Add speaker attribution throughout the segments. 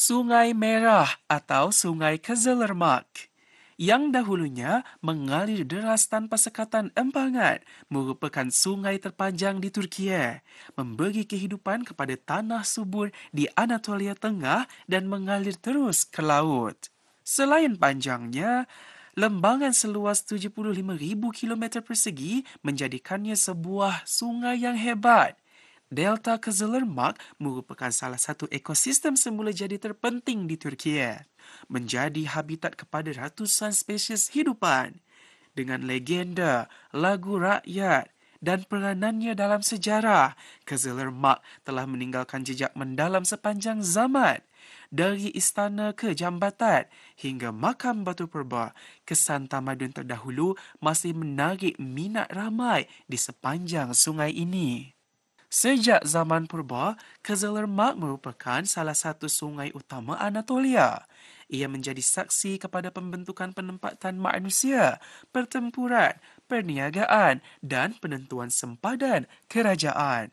Speaker 1: Sungai Merah atau Sungai Kızılırmak yang dahulunya mengalir deras tanpa sekatan empangan merupakan sungai terpanjang di Turkiye, memberi kehidupan kepada tanah subur di Anatolia Tengah dan mengalir terus ke laut. Selain panjangnya, lembangan seluas 75,000 kilometer persegi menjadikannya sebuah sungai yang hebat. Delta Kızılırmak merupakan salah satu ekosistem semula jadi terpenting di Turkiye, menjadi habitat kepada ratusan spesies hidupan. Dengan legenda, lagu rakyat dan peranannya dalam sejarah, Kızılırmak telah meninggalkan jejak mendalam sepanjang zaman. Dari istana ke jambatan hingga makam Batu Purba, kesan tamadun terdahulu masih menarik minat ramai di sepanjang sungai ini. Sejak zaman purba, Kızılırmak merupakan salah satu sungai utama Anatolia. Ia menjadi saksi kepada pembentukan penempatan manusia, pertempuran, perniagaan dan penentuan sempadan kerajaan.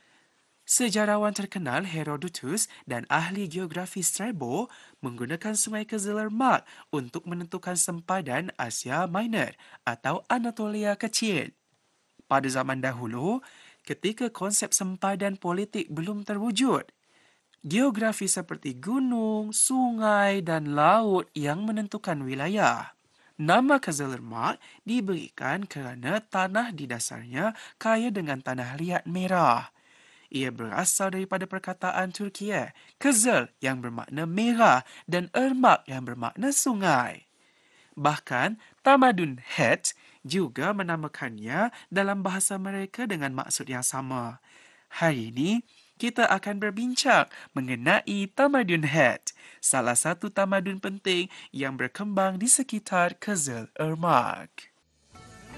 Speaker 1: Sejarawan terkenal Herodotus dan ahli geografi Strabo menggunakan sungai Kızılırmak untuk menentukan sempadan Asia Minor atau Anatolia Kecil. Pada zaman dahulu, ketika konsep sempadan politik belum terwujud, geografi seperti gunung, sungai dan laut yang menentukan wilayah. Nama Kızılırmak diberikan kerana tanah di dasarnya kaya dengan tanah liat merah. Ia berasal daripada perkataan Turkiye, Kızıl yang bermakna merah dan Irmak yang bermakna sungai. Bahkan, tamadun Het juga menamakannya dalam bahasa mereka dengan maksud yang sama. Hari ini, kita akan berbincang mengenai tamadun Het, salah satu tamadun penting yang berkembang di sekitar Kızılırmak.